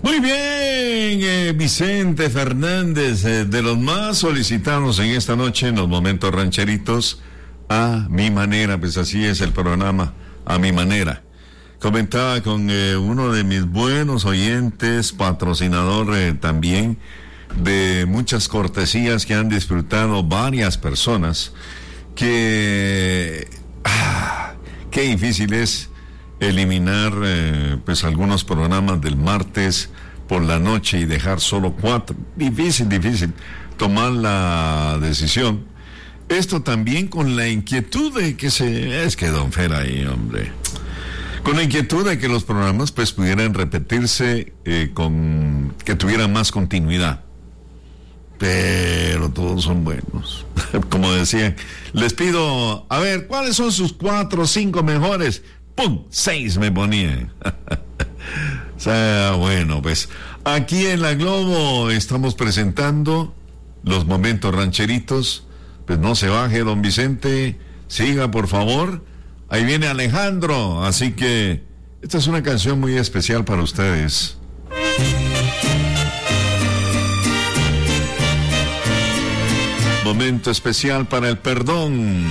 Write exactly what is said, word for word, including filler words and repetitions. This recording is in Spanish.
Muy bien, eh, Vicente Fernández, eh, de los más solicitados en esta noche en los momentos rancheritos, a mi manera, pues así es el programa, a mi manera. Comentaba con eh, uno de mis buenos oyentes, patrocinador eh, también de muchas cortesías que han disfrutado varias personas, que ah, qué difícil es eliminar eh, pues algunos programas del martes por la noche y dejar solo cuatro. Difícil, difícil tomar la decisión. Esto también con la inquietud de que se... Es que don Fer ahí, hombre. Con la inquietud de que los programas pues pudieran repetirse eh, con... que tuvieran más continuidad. Pero todos son buenos. Como decían, les pido, a ver, ¿cuáles son sus cuatro o cinco mejores? ¡Pum! Seis me ponían. O sea, bueno, pues aquí en La Globo estamos presentando los momentos rancheritos. Pues no se baje, don Vicente, siga por favor. Ahí viene Alejandro, así que esta es una canción muy especial para ustedes. Momento especial para el perdón.